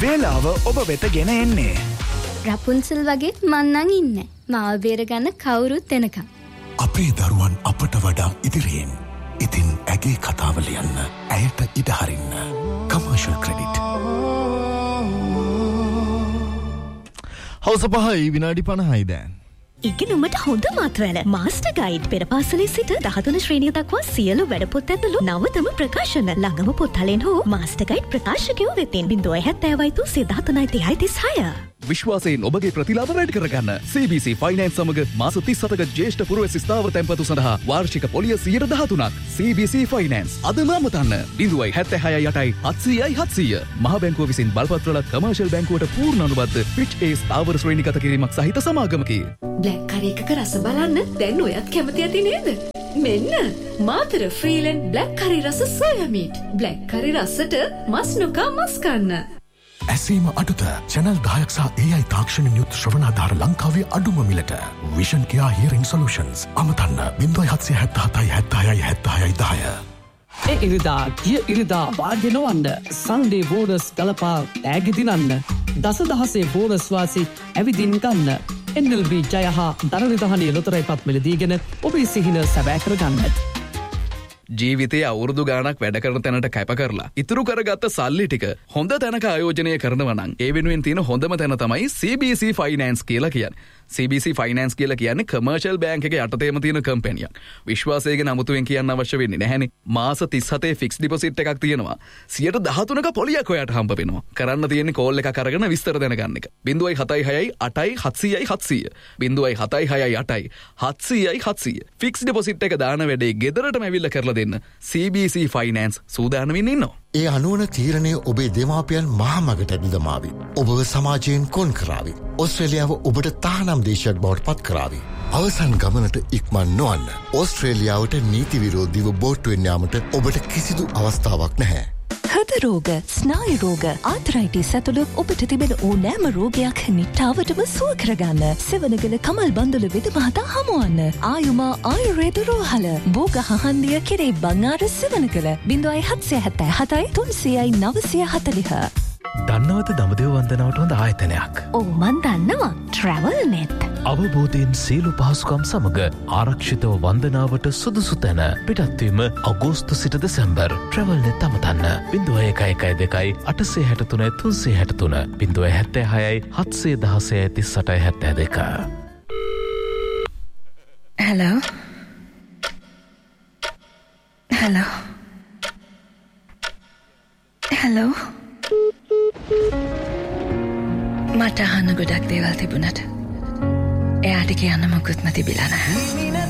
වේලාව ඔබ වෙත ගෙන එන්නේ රපුන්සල් වගේ මන්නන් ඉන්නේ. මාව බේරගන්න කවුරුත් එනකම්. අපේ දරුවන් අපට වඩා ඉදිරියෙන්. ඉතින් ඇගේ කතාව ලියන්න. ඇයට ඉඩ හරින්න. Commercial credit. හවස 5 විනාඩි 50යි දැන්. ඉගෙනුමට හොඳ මාතවැල මාස්ටර් ගයිඩ් පෙරපාසලේ සිට 13 ශ්‍රේණිය දක්වා සියලු වැඩපොත් ඇතුළු නවතම ප්‍රකාශන ළඟම පොත්හලෙන් හෝ මාස්ටර් ගයිඩ් ප්‍රකාශකයෝ වෙතින් 070 විශ්වාසයෙන් ඔබගේ ප්‍රතිලාභ වැඩි කරගන්න CBC Finance සමග මාස 37ක ජ්‍යෙෂ්ඨ පුරවැසි ස්ථාවර තැන්පතු සඳහා වාර්ෂික පොලිය 13%ක් CBC Finance අදම අමතන්න 076 700 මහ බැංකුව විසින් බලපත්‍රල කමර්ෂල් බැංකුවට පූර්ණ අනුබද්ධ Fitch A ස්ථාවර ශ්‍රේණිගත කිරීමක් සහිත සමාගමකි. බ්ලැක් කරි එකක රස බලන්න දැන් ඔයත් කැමති ඇති නේද? මෙන්න මාතර ෆ්‍රීලන්ඩ් බ්ලැක් කරි රස සෝයා මීට්. බ්ලැක් කරි රසට මස් නොකා මස් කන්න. ඇසීම අඩුත චැනල් 10ක් සහ AI තාක්ෂණික යුත් ශ්‍රවණාධාර ලංකාවේ අඩුම මිලට විෂන් කියා හියරින් සොලියුෂන්ස් අමතන්න 0777 ඉරිදා ගිය ඉරිදා වාගෙනවන්න සන්ඩේ බෝනස් ගලපා ටැග් දිනන්න දසදහසේ බෝනස් වාසි ඇවිදින් ගන්න NLB ජය හා දරනිධානයේ ලොතරැයි පත් මිලදීගෙන ඔබේ සිහින සැබෑ කරගන්නත්. ජීවිතයේ අවුරුදු ගාණක් වැඩ කරන තැනට කැප කරලා ඉතුරු කරගත්ත සල්ලි ටික හොඳ තැනක ආයෝජනය කරනවා නම් ඒ වෙනුවෙන් තියෙන හොඳම තැන තමයි CBC Finance කියලා කියන්නේ. CBC Finance කියලා කියන්නේ කමර්ෂල් බැංක් එකේ යටතේම තියෙන කම්පැනියක්. විශ්වාසය ගැන අමුතුවෙන් කියන්න අවශ්‍ය වෙන්නේ නැහැනේ. මාස 37 ෆික්ස් ඩිපොසිට් එකක් තියෙනවා. 13%ක පොලියක් ඔයාට හම්බ වෙනවා. කරන්න තියෙන්නේ කෝල් එකක් අරගෙන විස්තර දැනගන්න එක. 076 8 700 076 8 700 ෆික්ස් ඩිපොසිට් එක දාන වැඩේ ගෙදරටම ඇවිල්ලා කරලා දෙන්න CBC Finance සූදානමින් ඉන්නවා. ඒ අනුවන තීරණය ඔබේ දෙමාපියන් මහමගට ඇදිදමාවි. ඔබව සමාජයෙන් කොන් කරાવી. ඔස්ට්‍රේලියාව ඔබට තහනම් දේශයක් බවට පත් කරાવી. අවසන් ගමනට ඉක්මන් නොවන්න. ඕස්ට්‍රේලියාවට නීති විරෝධීව බෝට්ටුවෙන් යාමට ඔබට කිසිදු අවස්ථාවක් නැහැ. හෘද රෝග, ස්නායු රෝග, ආතරයිටිස් ඇතුළු ඔබට තිබෙන ඕනෑම රෝගයක් නිට්ටාවටම සුව කරගන්න සෙවණගල කමල් බන්දුල වෙද මහතා හමුවන්න. ආයුමා ආයුර්වේද රෝහල බෝග හහන්දිය කෙරේ බංආර සෙවණගල 0777 300 940. දන්නවද දඹදිව වන්දනාවට හොඳ ආයතනයක්? ඔව් මන් දන්නවා. Travel Net. අවබෝධයෙන් සියලු පහසුකම් සමග ආරක්ෂිතව වන්දනාවට සුදුසු තැන. පිටත්වීම අගෝස්තු සිට December. Travel Net අමතන්න 0112 863 363 076 716 38. Hello. Hello. Hello. මට අහන්න ගොඩක් දේවල් තිබුණට එයාට කියන්න මොකුත්ම තිබිලා නැහැ.